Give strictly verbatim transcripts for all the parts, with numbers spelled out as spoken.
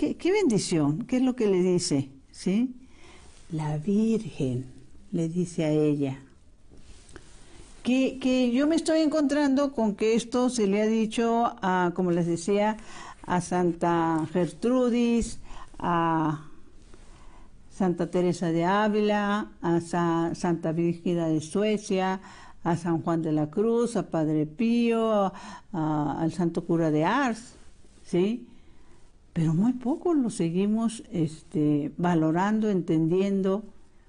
qué, qué bendición, ¿qué es lo que le dice? ¿Sí? La Virgen le dice a ella. Que, que yo me estoy encontrando con que esto se le ha dicho, a, como les decía, a Santa Gertrudis, a Santa Teresa de Ávila, a Sa, Santa Brígida de Suecia, a San Juan de la Cruz, a Padre Pío, a, a, al Santo Cura de Ars, ¿sí? Pero muy poco lo seguimos este, valorando, entendiendo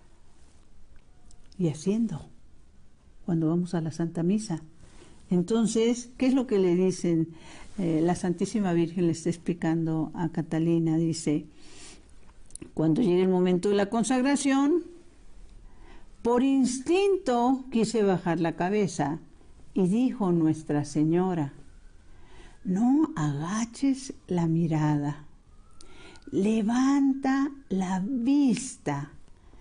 y haciendo cuando vamos a la Santa Misa. Entonces, ¿qué es lo que le dicen? Eh, la Santísima Virgen le está explicando a Catalina, dice, cuando llegue el momento de la consagración, por instinto quise bajar la cabeza y dijo Nuestra Señora, no agaches la mirada, levanta la vista,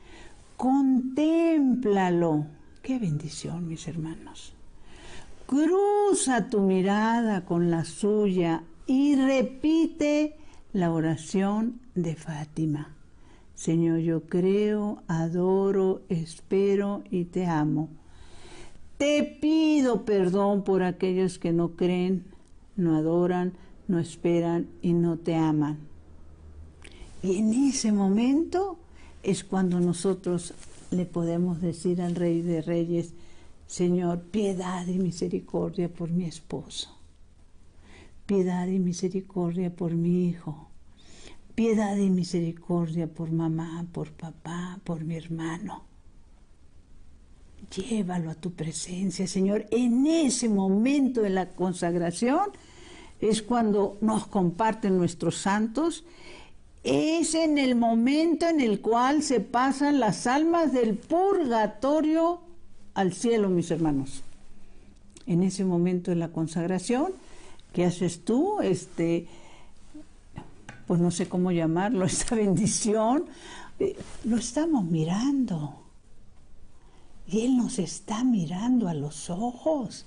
contémplalo. ¡Qué bendición, mis hermanos! Cruza tu mirada con la suya y repite la oración de Fátima. Señor, yo creo, adoro, espero y te amo. Te pido perdón por aquellos que no creen, no adoran, no esperan y no te aman. Y en ese momento es cuando nosotros le podemos decir al Rey de Reyes, Señor, piedad y misericordia por mi esposo, piedad y misericordia por mi hijo, piedad y misericordia por mamá, por papá, por mi hermano. Llévalo a tu presencia, Señor. En ese momento de la consagración es cuando nos comparten nuestros santos. Es en el momento en el cual se pasan las almas del purgatorio al cielo, mis hermanos. En ese momento de la consagración, ¿qué haces tú? Este, pues no sé cómo llamarlo, esta bendición, eh, lo estamos mirando. Y Él nos está mirando a los ojos.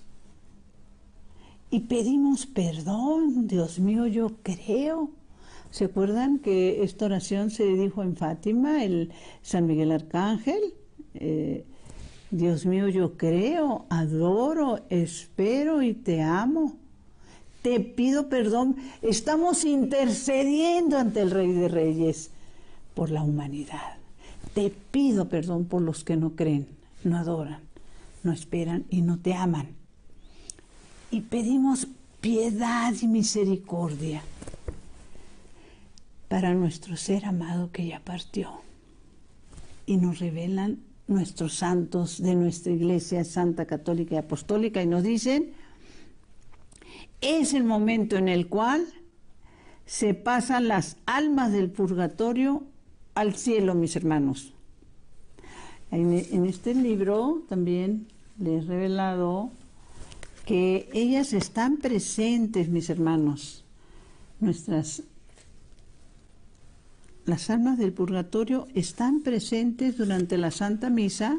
Y pedimos perdón, Dios mío, yo creo. ¿Se acuerdan que esta oración se dijo en Fátima, el San Miguel Arcángel? Eh, Dios mío, yo creo, adoro, espero y te amo. Te pido perdón. Estamos intercediendo ante el Rey de Reyes por la humanidad. Te pido perdón por los que no creen, no adoran, no esperan y no te aman. Y pedimos piedad y misericordia para nuestro ser amado que ya partió. Y nos revelan nuestros santos de nuestra Iglesia Santa, Católica y Apostólica y nos dicen, es el momento en el cual se pasan las almas del purgatorio al cielo, mis hermanos. En, en este libro también les he revelado que ellas están presentes, mis hermanos, nuestras Las almas del purgatorio están presentes durante la Santa Misa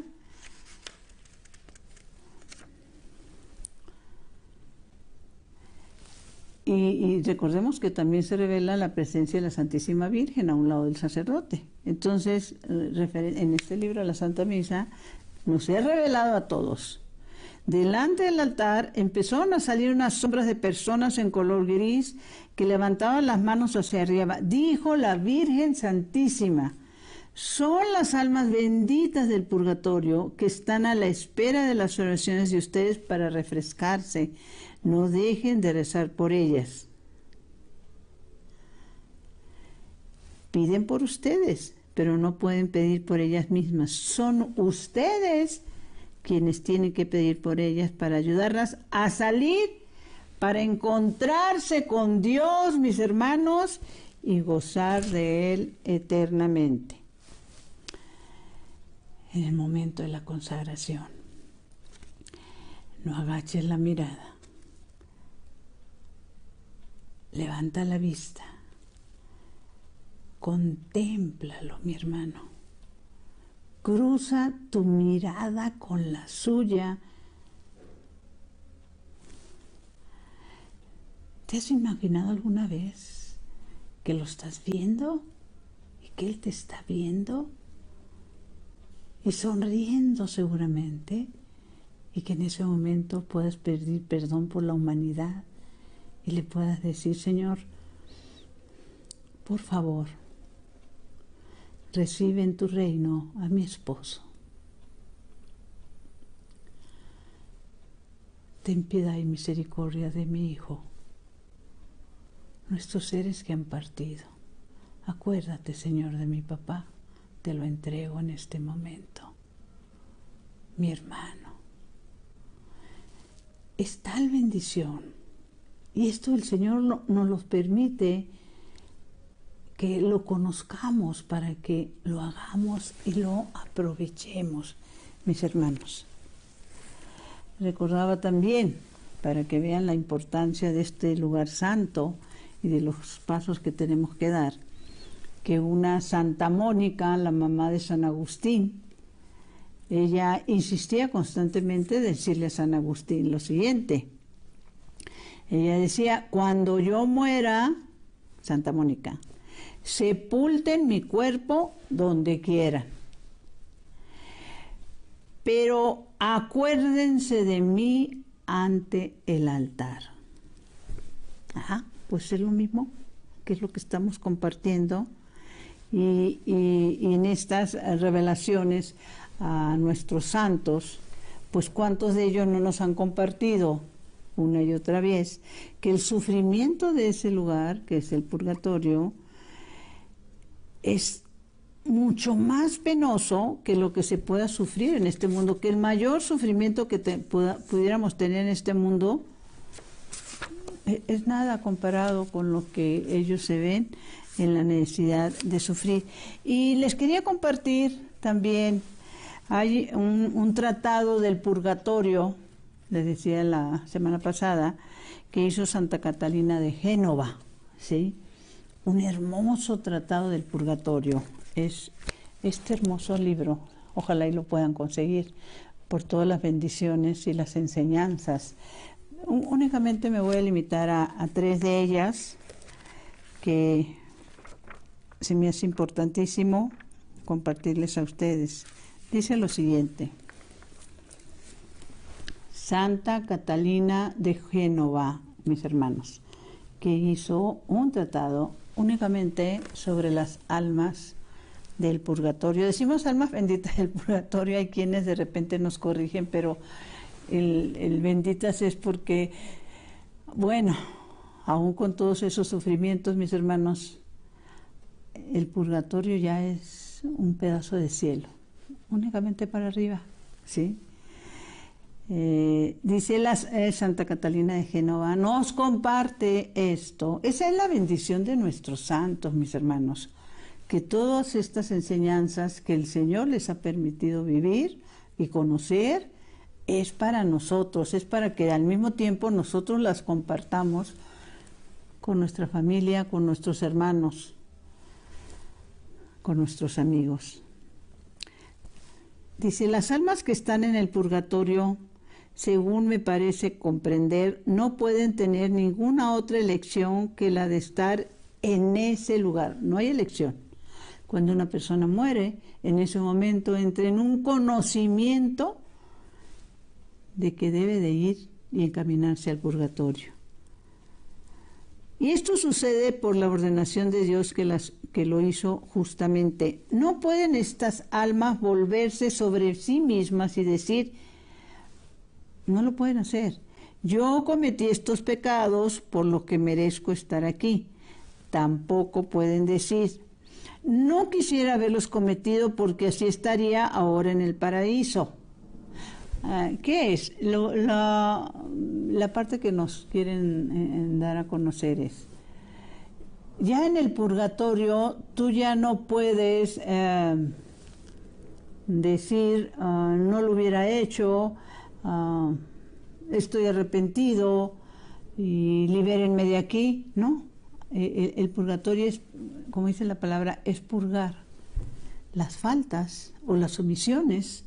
y, y recordemos que también se revela la presencia de la Santísima Virgen a un lado del sacerdote. Entonces, en este libro, la Santa Misa, nos ha revelado a todos. Delante del altar empezaron a salir unas sombras de personas en color gris que levantaban las manos hacia arriba. Dijo la Virgen Santísima, son las almas benditas del purgatorio que están a la espera de las oraciones de ustedes para refrescarse. No dejen de rezar por ellas. Piden por ustedes, pero no pueden pedir por ellas mismas. Son ustedes quienes tienen que pedir por ellas para ayudarlas a salir, para encontrarse con Dios, mis hermanos, y gozar de Él eternamente. En el momento de la consagración, no agaches la mirada, levanta la vista, contémplalo, mi hermano. Cruza tu mirada con la suya. ¿Te has imaginado alguna vez que lo estás viendo y que Él te está viendo y sonriendo seguramente, y que en ese momento puedas pedir perdón por la humanidad y le puedas decir: Señor, por favor, recibe en tu reino a mi esposo. Ten piedad y misericordia de mi hijo, nuestros seres que han partido. Acuérdate, Señor, de mi papá, te lo entrego en este momento. Mi hermano. Es tal bendición. Y esto el Señor no, nos lo permite que lo conozcamos para que lo hagamos y lo aprovechemos, mis hermanos. Recordaba también, para que vean la importancia de este lugar santo y de los pasos que tenemos que dar, que una Santa Mónica, la mamá de San Agustín, ella insistía constantemente en decirle a San Agustín lo siguiente. Ella decía: cuando yo muera, Santa Mónica, sepulten mi cuerpo donde quieran, pero acuérdense de mí ante el altar. Ajá, pues es lo mismo que es lo que estamos compartiendo, y, y, y en estas revelaciones a nuestros santos, pues cuántos de ellos no nos han compartido una y otra vez que el sufrimiento de ese lugar, que es el purgatorio, es mucho más penoso que lo que se pueda sufrir en este mundo, que el mayor sufrimiento que te, pueda, pudiéramos tener en este mundo es, es nada comparado con lo que ellos se ven en la necesidad de sufrir. Y les quería compartir también, hay un, un tratado del purgatorio, les decía la semana pasada, que hizo Santa Catalina de Génova, ¿sí? Un hermoso tratado del purgatorio. Es este hermoso libro, ojalá y lo puedan conseguir, por todas las bendiciones y las enseñanzas. Únicamente me voy a limitar a, a tres de ellas, que se me hace importantísimo compartirles a ustedes. Dice lo siguiente: Santa Catalina de Génova, mis hermanos, que hizo un tratado únicamente sobre las almas del purgatorio. Decimos almas benditas del purgatorio, hay quienes de repente nos corrigen, pero el, el benditas es porque, bueno, aún con todos esos sufrimientos, mis hermanos, el purgatorio ya es un pedazo de cielo, únicamente para arriba, ¿sí? Eh, dice la, eh, Santa Catalina de Génova, nos comparte esto. Esa es la bendición de nuestros santos, mis hermanos, que todas estas enseñanzas que el Señor les ha permitido vivir y conocer es para nosotros, es para que al mismo tiempo nosotros las compartamos con nuestra familia, con nuestros hermanos, con nuestros amigos. Dice, las almas que están en el purgatorio, según me parece comprender, no pueden tener ninguna otra elección que la de estar en ese lugar. No hay elección. Cuando una persona muere, en ese momento entra en un conocimiento de que debe de ir y encaminarse al purgatorio. Y esto sucede por la ordenación de Dios que, las, que lo hizo justamente. No pueden estas almas volverse sobre sí mismas y decir, no lo pueden hacer. Yo cometí estos pecados por lo que merezco estar aquí. Tampoco pueden decir, no quisiera haberlos cometido porque así estaría ahora en el paraíso. ¿Qué es? Lo, la, la parte que nos quieren eh, dar a conocer es, ya en el purgatorio tú ya no puedes eh, decir, uh, no lo hubiera hecho, uh, estoy arrepentido y libérenme de aquí, ¿no? El, el purgatorio es, como dice la palabra, es purgar las faltas o las omisiones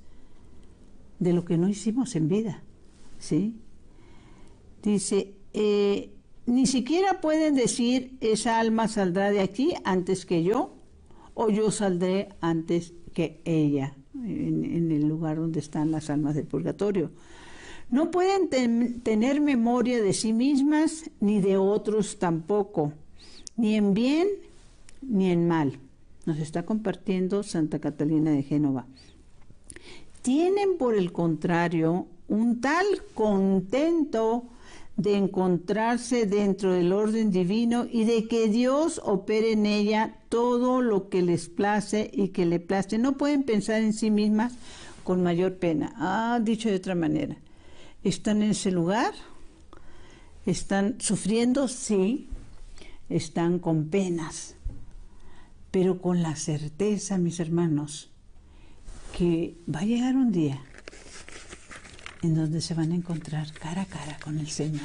de lo que no hicimos en vida, ¿sí? Dice, eh, ni siquiera pueden decir esa alma saldrá de aquí antes que yo, o yo saldré antes que ella, en, en el lugar donde están las almas del purgatorio. No pueden ten, tener memoria de sí mismas ni de otros tampoco, ni en bien ni en mal. Nos está compartiendo Santa Catalina de Génova. Tienen, por el contrario, un tal contento de encontrarse dentro del orden divino y de que Dios opere en ella todo lo que les place y que le place. No pueden pensar en sí mismas con mayor pena. Ah, dicho de otra manera, ¿están en ese lugar? ¿Están sufriendo? Sí. Están con penas, pero con la certeza, mis hermanos, que va a llegar un día en donde se van a encontrar cara a cara con el Señor.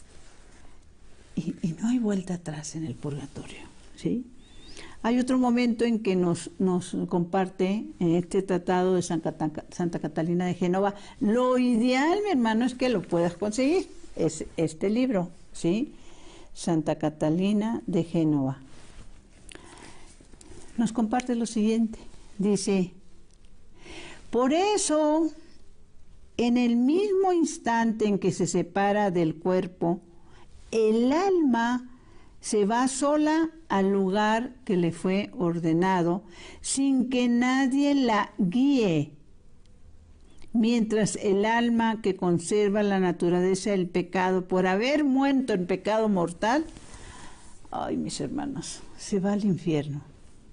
Y, y no hay vuelta atrás en el purgatorio, ¿sí? Hay otro momento en que nos, nos comparte en este tratado de Santa, Santa Catalina de Génova. Lo ideal, mi hermano, es que lo puedas conseguir. Es este libro, ¿sí? Santa Catalina de Génova. Nos comparte lo siguiente. Dice, por eso, en el mismo instante en que se separa del cuerpo, el alma se va sola al lugar que le fue ordenado, sin que nadie la guíe, mientras el alma que conserva la naturaleza del pecado por haber muerto en pecado mortal, ay, mis hermanos, se va al infierno.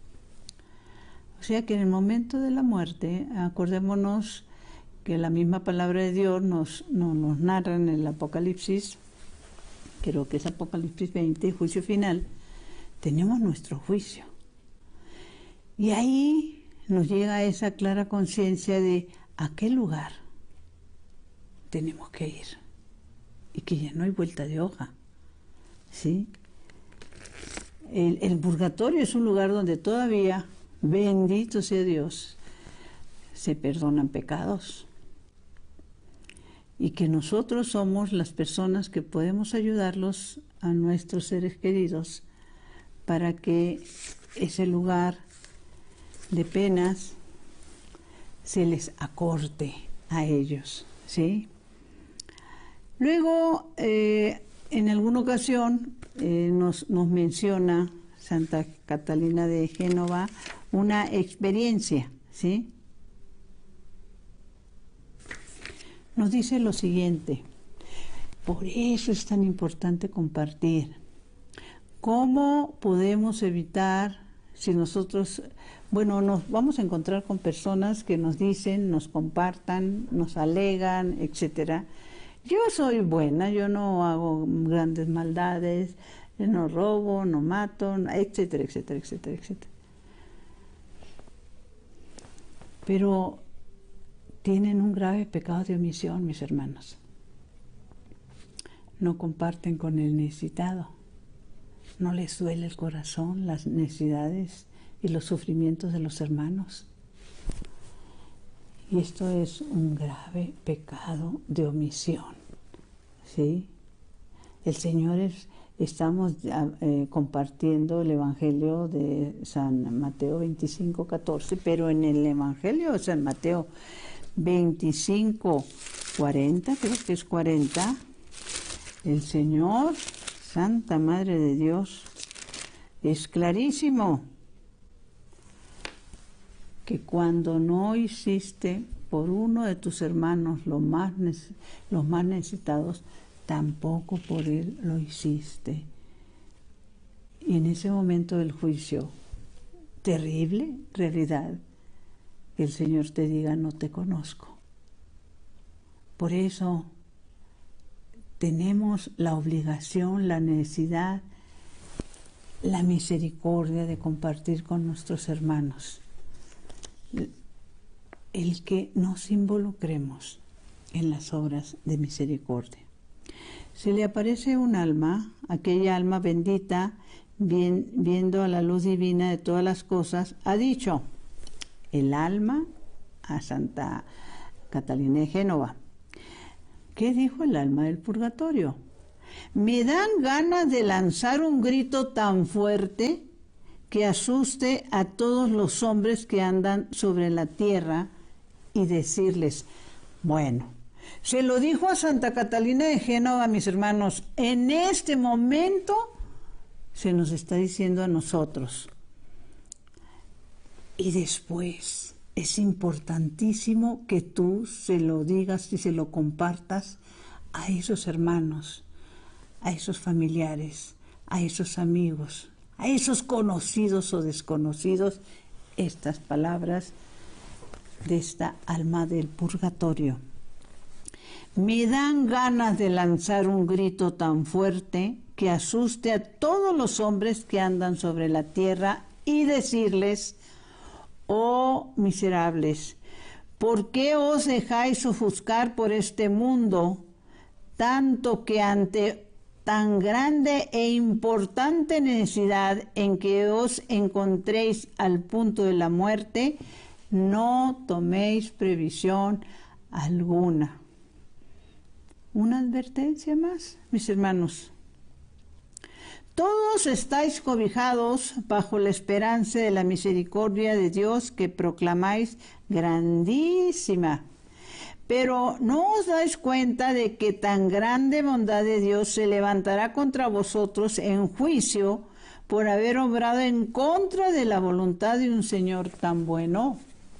O sea que en el momento de la muerte, acordémonos que la misma palabra de Dios nos, nos, nos narra en el Apocalipsis, creo que es Apocalipsis veinte, juicio final, tenemos nuestro juicio. Y ahí nos llega esa clara conciencia de a qué lugar tenemos que ir y que ya no hay vuelta de hoja, ¿sí? El, el purgatorio es un lugar donde todavía, bendito sea Dios, se perdonan pecados y que nosotros somos las personas que podemos ayudarlos a nuestros seres queridos para que ese lugar de penas se les acorte a ellos, ¿sí? Luego, eh, en alguna ocasión, eh, nos, nos menciona Santa Catalina de Génova una experiencia, ¿sí? Nos dice lo siguiente, por eso es tan importante compartir. ¿Cómo podemos evitar si nosotros, bueno, nos vamos a encontrar con personas que nos dicen, nos compartan, nos alegan, etcétera? Yo soy buena, yo no hago grandes maldades, no robo, no mato, etcétera, etcétera, etcétera, etcétera. Pero tienen un grave pecado de omisión, mis hermanos. No comparten con el necesitado. No les duele el corazón las necesidades y los sufrimientos de los hermanos. Y esto es un grave pecado de omisión, ¿sí? El Señor es, estamos eh, compartiendo el Evangelio de San Mateo veinticinco, catorce, pero en el Evangelio de San Mateo veinticinco, cuarenta, creo que es cuarenta, el Señor, Santa Madre de Dios, es clarísimo que cuando no hiciste por uno de tus hermanos los más, los más necesitados, tampoco por él lo hiciste. Y en ese momento del juicio, terrible realidad, que el Señor te diga, no te conozco. Por eso tenemos la obligación, la necesidad, la misericordia de compartir con nuestros hermanos. El que nos involucremos en las obras de misericordia. Se le aparece un alma, aquella alma bendita, bien, viendo a la luz divina de todas las cosas, ha dicho, el alma a Santa Catalina de Génova. ¿Qué dijo el alma del purgatorio? Me dan ganas de lanzar un grito tan fuerte que asuste a todos los hombres que andan sobre la tierra y decirles, bueno, se lo dijo a Santa Catalina de Génova, mis hermanos, en este momento se nos está diciendo a nosotros. Y después es importantísimo que tú se lo digas y se lo compartas a esos hermanos, a esos familiares, a esos amigos, a esos conocidos o desconocidos, estas palabras de esta alma del purgatorio. Me dan ganas de lanzar un grito tan fuerte que asuste a todos los hombres que andan sobre la tierra y decirles, oh miserables, ¿por qué os dejáis ofuscar por este mundo, tanto que ante tan grande e importante necesidad en que os encontréis al punto de la muerte, no toméis previsión alguna? Una advertencia más, mis hermanos. Todos estáis cobijados bajo la esperanza de la misericordia de Dios que proclamáis grandísima. Pero no os dais cuenta de que tan grande bondad de Dios se levantará contra vosotros en juicio por haber obrado en contra de la voluntad de un Señor tan bueno.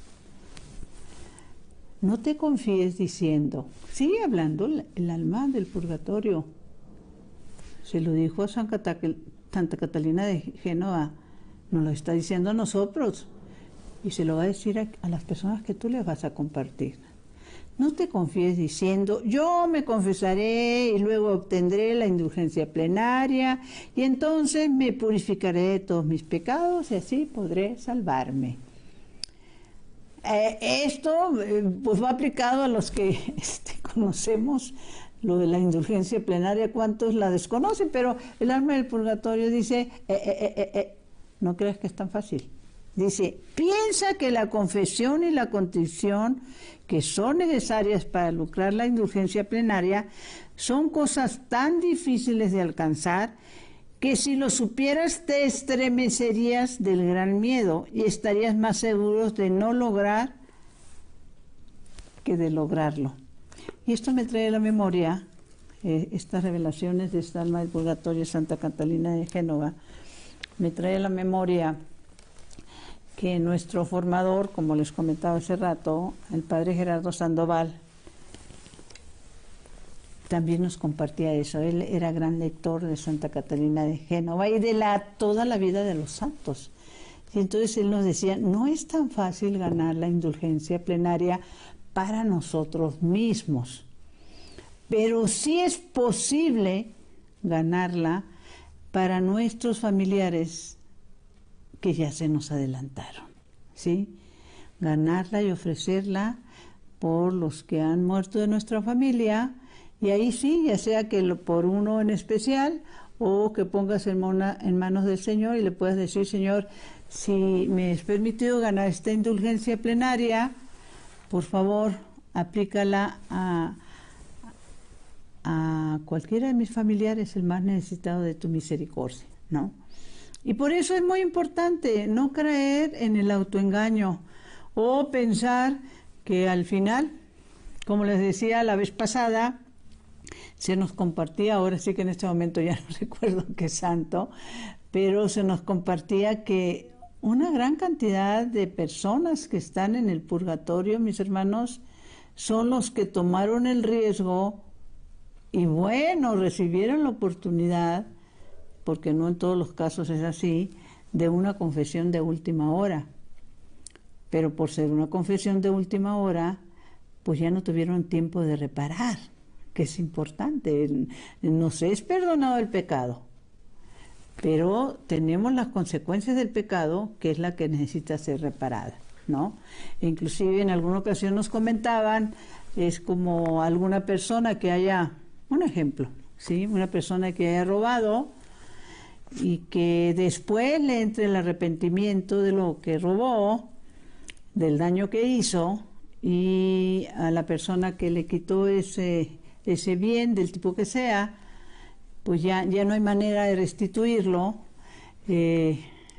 No te confíes diciendo, sigue hablando el alma del purgatorio. Se lo dijo a Santa Catalina de Génova, nos lo está diciendo a nosotros y se lo va a decir a, a las personas que tú les vas a compartir. No te confíes diciendo, yo me confesaré y luego obtendré la indulgencia plenaria y entonces me purificaré de todos mis pecados y así podré salvarme. Eh, esto eh, pues va aplicado a los que este, conocemos lo de la indulgencia plenaria, cuántos la desconocen, pero el alma del purgatorio dice, eh, eh, eh, eh, no creas que es tan fácil. Dice, piensa que la confesión y la contrición que son necesarias para lograr la indulgencia plenaria son cosas tan difíciles de alcanzar que si lo supieras te estremecerías del gran miedo y estarías más seguros de no lograr que de lograrlo. Y esto me trae a la memoria eh, estas revelaciones de esta alma del purgatorio, Santa Catalina de Génova, me trae a la memoria que nuestro formador, como les comentaba hace rato, el padre Gerardo Sandoval, también nos compartía eso. Él era gran lector de Santa Catalina de Génova y de la, toda la vida de los santos. Y entonces él nos decía, no es tan fácil ganar la indulgencia plenaria para nosotros mismos, pero sí es posible ganarla para nuestros familiares que ya se nos adelantaron, ¿sí? Ganarla y ofrecerla por los que han muerto de nuestra familia, y ahí sí, ya sea que lo, por uno en especial, o que pongas en, mona, en manos del Señor y le puedas decir, Señor, si me es permitido ganar esta indulgencia plenaria, por favor, aplícala a, a cualquiera de mis familiares, el más necesitado de tu misericordia, ¿no? Y por eso es muy importante no creer en el autoengaño o pensar que al final, como les decía la vez pasada, se nos compartía, ahora sí que en este momento ya no recuerdo qué santo, pero se nos compartía que una gran cantidad de personas que están en el purgatorio, mis hermanos, son los que tomaron el riesgo y bueno, recibieron la oportunidad, porque no en todos los casos es así, de una confesión de última hora. Pero por ser una confesión de última hora, pues ya no tuvieron tiempo de reparar, que es importante. Nos es perdonado el pecado, pero tenemos las consecuencias del pecado, que es la que necesita ser reparada, ¿no? E inclusive en alguna ocasión nos comentaban, es como alguna persona que haya, un ejemplo, ¿sí? Una persona que haya robado y que después le entre el arrepentimiento de lo que robó, del daño que hizo, y a la persona que le quitó ese, ese bien, del tipo que sea, pues ya, ya no hay manera de restituirlo. Eh,